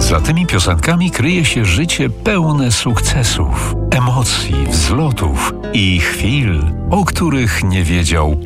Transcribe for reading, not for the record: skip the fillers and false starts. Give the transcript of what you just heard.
Za tymi piosenkami kryje się życie pełne sukcesów, emocji, wzlotów i chwil, o których nie wiedział